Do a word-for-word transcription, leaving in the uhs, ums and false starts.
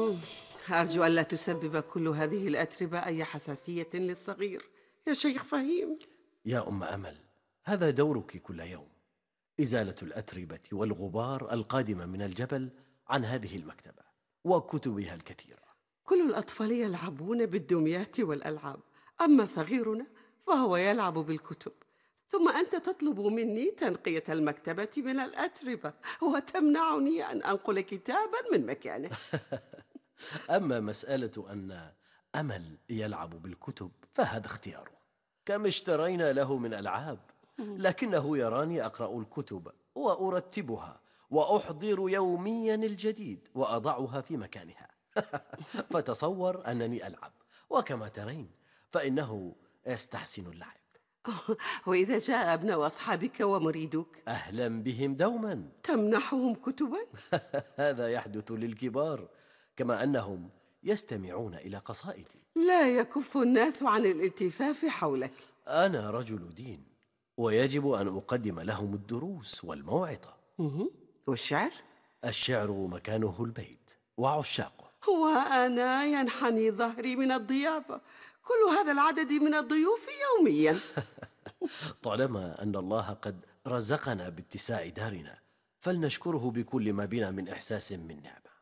أرجو ألا تسبب كل هذه الأتربة أي حساسية للصغير يا شيخ فهيم. يا أم أمل، هذا دورك كل يوم، إزالة الأتربة والغبار القادمة من الجبل عن هذه المكتبة وكتبها الكثيرة. كل الأطفال يلعبون بالدميات والألعاب، أما صغيرنا فهو يلعب بالكتب، ثم أنت تطلب مني تنقية المكتبة من الأتربة وتمنعني أن أنقل كتابا من مكانه. أما مسألة أن أمل يلعب بالكتب فهذا اختياره، كم اشترينا له من ألعاب، لكنه يراني أقرأ الكتب وأرتبها وأحضر يوميا الجديد وأضعها في مكانها. فتصور أنني ألعب، وكما ترين فإنه يستحسن اللعب. وإذا جاء أبناء أصحابك ومريدوك أهلا بهم دوما. تمنحهم كتبا؟ هذا يحدث للكبار، كما أنهم يستمعون إلى قصائدي. لا يكف الناس عن الالتفاف حولك. أنا رجل دين، ويجب أن أقدم لهم الدروس والموعظة. مهم. والشعر؟ الشعر مكانه البيت وعشاقه. وأنا ينحني ظهري من الضيافة، كل هذا العدد من الضيوف يوميا. طالما أن الله قد رزقنا باتساع دارنا فلنشكره بكل ما بنا من إحساس من نعمة.